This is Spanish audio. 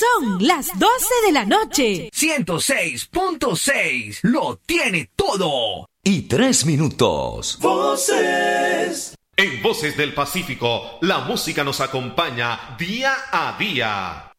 Son las 12 de la noche. 106.6 lo tiene todo. Y 3 minutos. Voces. En Voces del Pacífico, la música nos acompaña día a día.